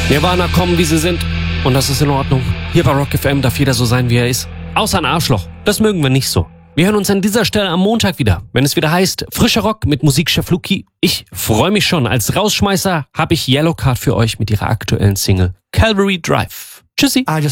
Nirvana kommen, wie sie sind. Und das ist in Ordnung. Hier bei Rock FM darf jeder so sein, wie er ist. Außer ein Arschloch. Das mögen wir nicht so. Wir hören uns an dieser Stelle am Montag wieder, wenn es wieder heißt Frischer Rock mit Musikchef Luki. Ich freue mich schon. Als Rausschmeißer habe ich Yellowcard für euch mit ihrer aktuellen Single Calvary Drive. Tschüssi.